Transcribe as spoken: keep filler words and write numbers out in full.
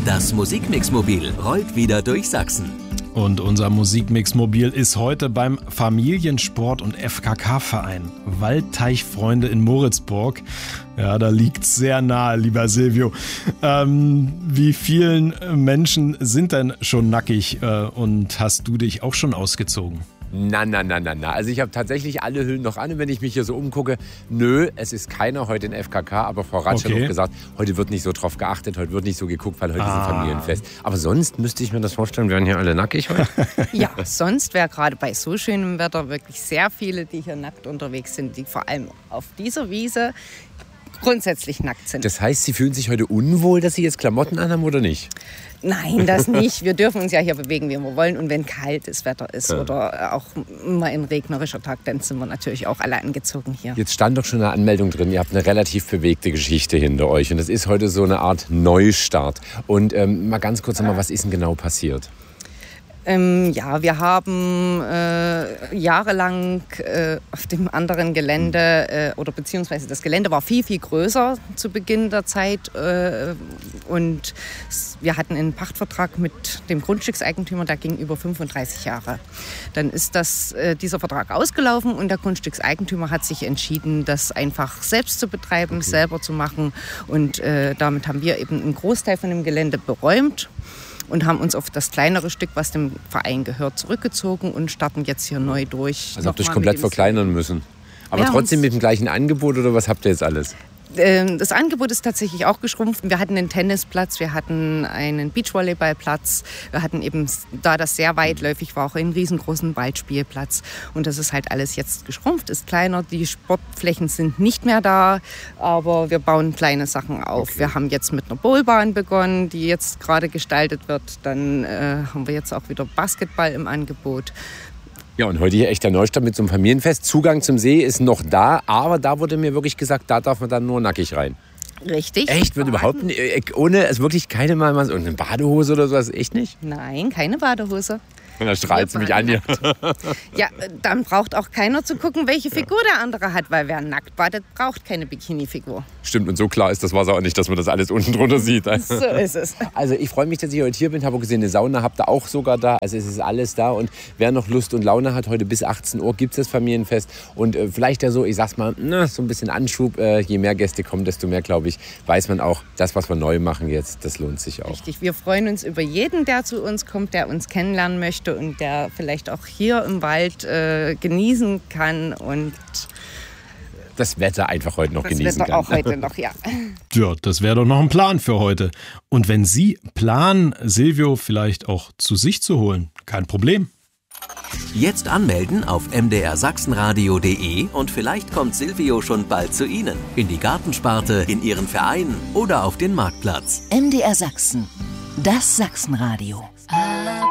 Das Musikmix-Mobil rollt wieder durch Sachsen. Und unser Musikmix-Mobil ist heute beim Familiensport- und F K K-Verein Waldteichfreunde in Moritzburg. Ja, da liegt's sehr nahe, lieber Silvio. Ähm, wie vielen Menschen sind denn schon nackig äh, und hast du dich auch schon ausgezogen? Na, na, na, na, na. Also ich habe tatsächlich alle Hüllen noch an. Und wenn ich mich hier so umgucke, nö, es ist keiner heute in F K K. Aber Frau Ratsch okay. hat auch gesagt, heute wird nicht so drauf geachtet, heute wird nicht so geguckt, weil heute ah. ist ein Familienfest. Aber sonst müsste ich mir das vorstellen, wären hier alle nackig heute? Ja, sonst wäre gerade bei so schönem Wetter wirklich sehr viele, die hier nackt unterwegs sind, die vor allem auf dieser Wiese grundsätzlich nackt sind. Das heißt, Sie fühlen sich heute unwohl, dass Sie jetzt Klamotten anhaben oder nicht? Nein, das nicht. Wir dürfen uns ja hier bewegen, wie wir wollen. Und wenn kaltes Wetter ist ja. oder auch mal ein regnerischer Tag, dann sind wir natürlich auch alle angezogen hier. Jetzt stand doch schon eine Anmeldung drin. Ihr habt eine relativ bewegte Geschichte hinter euch. Und das ist heute so eine Art Neustart. Und ähm, mal ganz kurz nochmal, was ist denn genau passiert? Ähm, ja, wir haben äh, jahrelang äh, auf dem anderen Gelände, äh, oder beziehungsweise das Gelände war viel, viel größer zu Beginn der Zeit. Äh, und wir hatten einen Pachtvertrag mit dem Grundstückseigentümer, der ging über fünfunddreißig Jahre. Dann ist das, äh, dieser Vertrag ausgelaufen und der Grundstückseigentümer hat sich entschieden, das einfach selbst zu betreiben, okay. selber zu machen. Und äh, damit haben wir eben einen Großteil von dem Gelände beräumt und haben uns auf das kleinere Stück, was dem Verein gehört, zurückgezogen und starten jetzt hier neu durch. Also habt ihr euch komplett verkleinern müssen? Aber ja, trotzdem mit dem gleichen Angebot oder was habt ihr jetzt alles? Das Angebot ist tatsächlich auch geschrumpft. Wir hatten einen Tennisplatz, wir hatten einen Beachvolleyballplatz, wir hatten eben, da das sehr weitläufig war, auch einen riesengroßen Waldspielplatz. Und das ist halt alles jetzt geschrumpft, ist kleiner. Die Sportflächen sind nicht mehr da, aber wir bauen kleine Sachen auf. Okay. Wir haben jetzt mit einer Bowlbahn begonnen, die jetzt gerade gestaltet wird. Dann äh, haben wir jetzt auch wieder Basketball im Angebot. Ja, und heute hier echt der Neustart mit so einem Familienfest. Zugang zum See ist noch da, aber da wurde mir wirklich gesagt, da darf man dann nur nackig rein. Richtig. Echt? Wird überhaupt nicht, ohne, es wirklich keine mal, mal eine Badehose oder sowas? Echt nicht? Nein, keine Badehose. Und da strahlt sie mich an hier. Ja, dann braucht auch keiner zu gucken, welche Figur der andere hat, weil wer nackt badet, braucht keine Bikini-Figur. Stimmt, und so klar ist das Wasser auch nicht, dass man das alles unten drunter sieht. So ist es. Also ich freue mich, dass ich heute hier bin. Habe gesehen, eine Sauna habt ihr auch sogar da. Also es ist alles da. Und wer noch Lust und Laune hat, heute bis achtzehn Uhr gibt es das Familienfest. Und äh, vielleicht ja so, ich sag's mal, na, so ein bisschen Anschub. Äh, je mehr Gäste kommen, desto mehr, glaube ich, weiß man auch, das, was wir neu machen jetzt, das lohnt sich auch. Richtig, wir freuen uns über jeden, der zu uns kommt, der uns kennenlernen möchte und der vielleicht auch hier im Wald äh, genießen kann und das Wetter einfach heute noch das genießen Wetter kann. auch heute noch, ja. Ja, das wäre doch noch ein Plan für heute. Und wenn Sie planen, Silvio vielleicht auch zu sich zu holen, kein Problem. Jetzt anmelden auf m d r sachsenradio punkt d e und vielleicht kommt Silvio schon bald zu Ihnen. In die Gartensparte, in Ihren Verein oder auf den Marktplatz. M D R Sachsen, das Sachsenradio.